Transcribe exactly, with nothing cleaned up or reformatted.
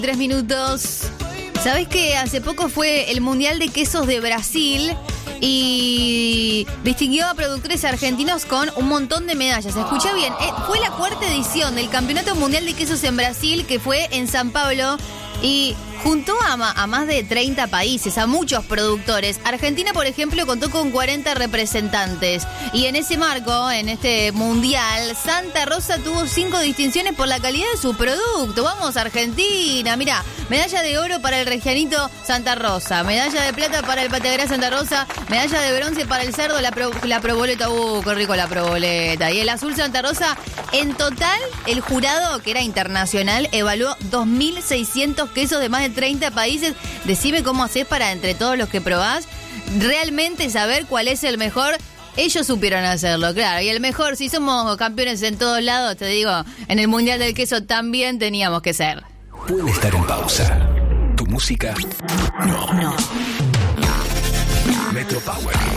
Tres minutos. ¿Sabés que hace poco fue el Mundial de Quesos de Brasil y distinguió a productores argentinos con un montón de medallas? Escuché bien, eh, fue la cuarta edición del Campeonato Mundial de Quesos en Brasil, que fue en San Pablo, y juntó a, ma- a más de treinta países, a muchos productores. Argentina, por ejemplo, contó con cuarenta representantes. Y en ese marco, en este mundial, Santa Rosa tuvo cinco distinciones por la calidad de su producto. ¡Vamos, Argentina! Mirá, medalla de oro para el Regianito Santa Rosa, medalla de plata para el Pategrá Santa Rosa, medalla de bronce para el Cerdo, la, pro, la proboleta. ¡Uh, qué rico la proboleta! Y el azul Santa Rosa. En total, el jurado, que era internacional, evaluó dos mil seiscientos quesos de más de treinta países. Decime cómo haces para, entre todos los que probás, realmente saber cuál es el mejor. Ellos supieron hacerlo, claro. Y el mejor, si somos campeones en todos lados, te digo, en el Mundial del Queso también teníamos que ser. Puede estar en pausa. Tu música, no. No. Metro Power.